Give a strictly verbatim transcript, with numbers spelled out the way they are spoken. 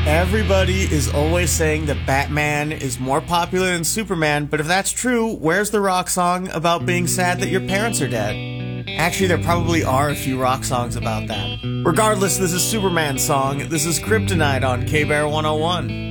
Everybody is always saying that Batman is more popular than Superman, but if that's true, where's the rock song about being sad that your parents are dead? Actually, there probably are a few rock songs about that. Regardless, this is Superman's song. This is Kryptonite on K-Bear one oh one.